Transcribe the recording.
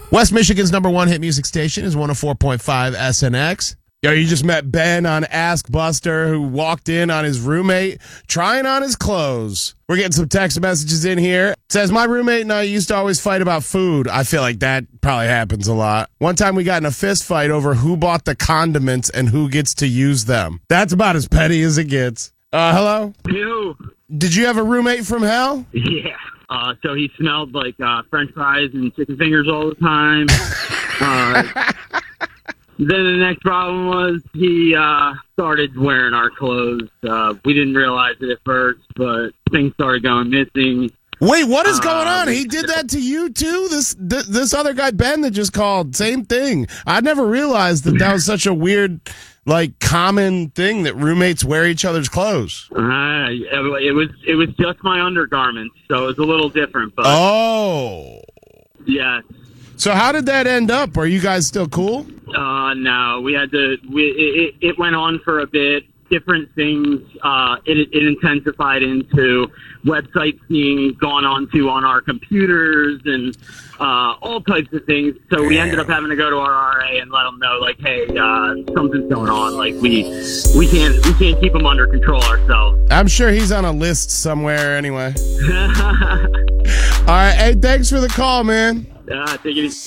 West Michigan's number one hit music station is 104.5 SNX. Yo, you just met Ben on Ask Buster, who walked in on his roommate trying on his clothes. We're getting some text messages in here. It says, my roommate and I used to always fight about food. I feel like that probably happens a lot. One time we got in a fist fight over who bought the condiments and who gets to use them. That's about as petty as it gets. Hello? Yo. Did you have a roommate from hell? Yeah. So he smelled like French fries and chicken fingers all the time. Then the next problem was he started wearing our clothes. We didn't realize it at first, but things started going missing. Wait, what is going on? He did that to you too? This other guy, Ben, that just called, same thing. I never realized that was such a weird, common thing that roommates wear each other's clothes. It was just my undergarments, so it was a little different. But oh, yeah. So how did that end up? Are you guys still cool? No, we had to. It went on for a bit. Different things. It intensified into websites being gone onto on our computers and all types of things. So we ended up having to go to our RA and let them know, hey, something's going on. We can't keep them under control ourselves. I'm sure he's on a list somewhere anyway. All right, hey, thanks for the call, man. Take it easy.